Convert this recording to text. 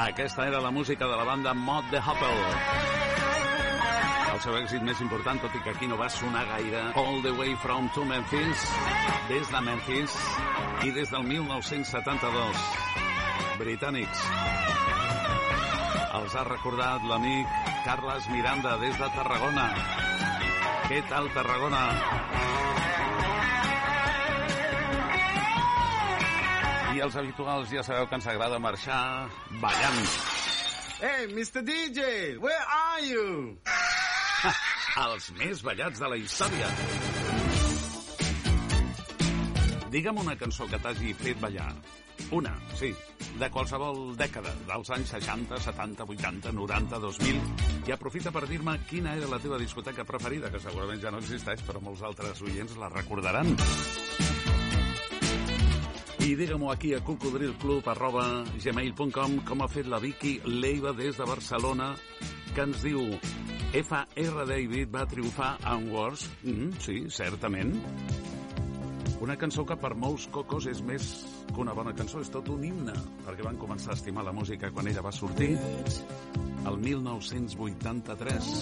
Aquesta era la música de la banda Mod the Hoople. El seu èxit més important, tot i que aquí no va sonar gaire, All the Way from to Memphis, des de Memphis i des del 1972. Britànics. Els ha recordat l'amic Carles Miranda des de Tarragona. Què tal, Tarragona? I els habituals ja sabeu que ens agrada marxar ballant. Hey, Mr. DJ, where are you? Els més ballats de la història. Digue'm una cançó que t'hagi fet ballar. Una, sí, de qualsevol dècada, dels anys 60, 70, 80, 90, 2000, i aprofita per dir-me quina era la teva discoteca preferida, que segurament ja no existeix, però molts altres oients la recordaran. I digue-m'ho aquí a cocodrilclub@gmail.com, com ha fet la Vicky Leiva des de Barcelona, que ens diu: F.R. David va triomfar en Wars. Sí, certament. Una cançó que per molts cocos és més que una bona cançó, és tot un himne, perquè van començar a estimar la música quan ella va sortir el 1983.